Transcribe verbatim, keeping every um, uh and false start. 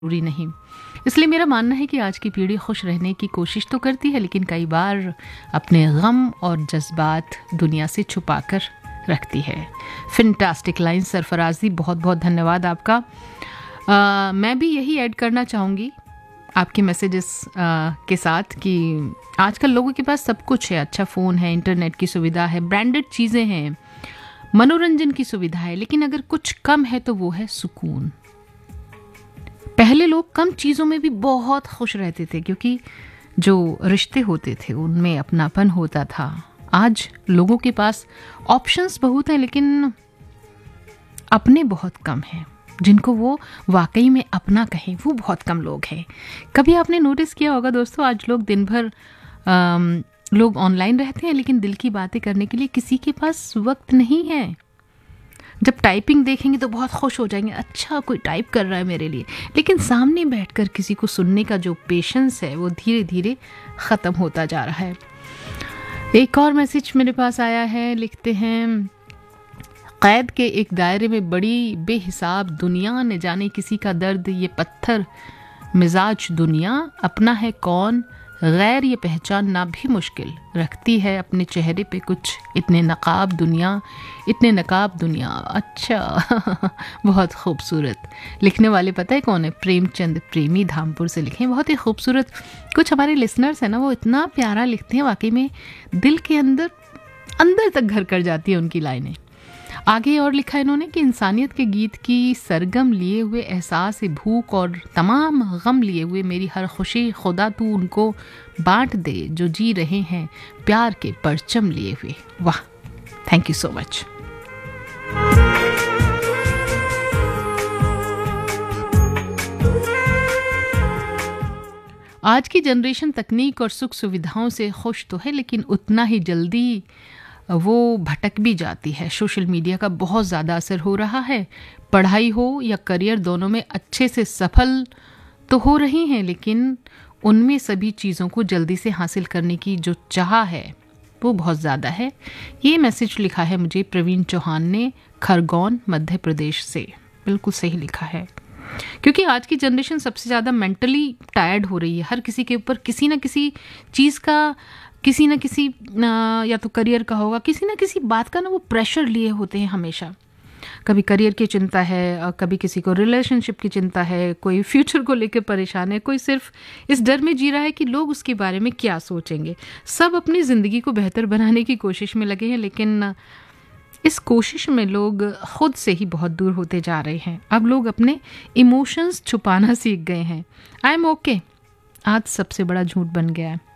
ज़रूरी नहीं। इसलिए मेरा मानना है कि आज की पीढ़ी खुश रहने की कोशिश तो करती है, लेकिन कई बार अपने गम और जज्बात दुनिया से छुपा कर रखती है। फैंटास्टिक लाइन सरफराजी, बहुत बहुत धन्यवाद आपका। आ, मैं भी यही ऐड करना चाहूँगी आपके मैसेजेस के साथ कि आजकल लोगों के पास सब कुछ है। अच्छा फ़ोन है, इंटरनेट की सुविधा है, ब्रांडेड चीज़ें हैं, मनोरंजन की सुविधा है, लेकिन अगर कुछ कम है तो वो है सुकून। पहले लोग कम चीज़ों में भी बहुत खुश रहते थे क्योंकि जो रिश्ते होते थे उनमें अपनापन होता था। आज लोगों के पास ऑप्शंस बहुत हैं, लेकिन अपने बहुत कम हैं। जिनको वो वाकई में अपना कहें वो बहुत कम लोग हैं। कभी आपने नोटिस किया होगा दोस्तों, आज लोग दिन भर आम, लोग ऑनलाइन रहते हैं, लेकिन दिल की बातें करने के लिए किसी के पास वक्त नहीं है। जब टाइपिंग देखेंगे तो बहुत खुश हो जाएंगे, अच्छा कोई टाइप कर रहा है मेरे लिए, लेकिन सामने बैठकर किसी को सुनने का जो पेशेंस है वो धीरे धीरे ख़त्म होता जा रहा है। एक और मैसेज मेरे पास आया है, लिखते हैं, कैद के एक दायरे में बड़ी बेहिसाब दुनिया, ने जाने किसी का दर्द ये पत्थर मिजाज दुनिया, अपना है कौन गैर ये पहचानना भी मुश्किल, रखती है अपने चेहरे पे कुछ इतने नकाब दुनिया, इतने नकाब दुनिया। अच्छा बहुत खूबसूरत। लिखने वाले पता है कौन है? प्रेमचंद प्रेमी धामपुर से लिखे, बहुत ही खूबसूरत। कुछ हमारे लिसनर्स हैं ना, वो इतना प्यारा लिखते हैं, वाकई में दिल के अंदर अंदर तक घर कर जाती है उनकी लाइनें। आगे और लिखा इन्होंने कि इंसानियत के गीत की सरगम लिए हुए, एहसास भूख और तमाम गम लिए हुए, मेरी हर खुशी खुदा तू उनको बांट दे जो जी रहे हैं प्यार के परचम लिए हुए। वाह, थैंक यू सो मच। आज की जनरेशन तकनीक और सुख सुविधाओं से खुश तो है, लेकिन उतना ही जल्दी वो भटक भी जाती है। सोशल मीडिया का बहुत ज़्यादा असर हो रहा है। पढ़ाई हो या करियर, दोनों में अच्छे से सफल तो हो रही हैं, लेकिन उनमें सभी चीज़ों को जल्दी से हासिल करने की जो चाह है वो बहुत ज़्यादा है। ये मैसेज लिखा है मुझे प्रवीण चौहान ने, खरगोन मध्य प्रदेश से। बिल्कुल सही लिखा है, क्योंकि आज की जनरेशन सबसे ज़्यादा मेंटली टायर्ड हो रही है। हर किसी के ऊपर किसी न किसी चीज़ का, किसी न किसी या तो करियर का होगा, किसी न किसी बात का ना वो प्रेशर लिए होते हैं हमेशा। कभी करियर की चिंता है, कभी किसी को रिलेशनशिप की चिंता है, कोई फ्यूचर को लेकर परेशान है, कोई सिर्फ इस डर में जी रहा है कि लोग उसके बारे में क्या सोचेंगे। सब अपनी ज़िंदगी को बेहतर बनाने की कोशिश में लगे हैं, लेकिन इस कोशिश में लोग खुद से ही बहुत दूर होते जा रहे हैं। अब लोग अपने इमोशंस छुपाना सीख गए हैं। आई एम ओके आज सबसे बड़ा झूठ बन गया है।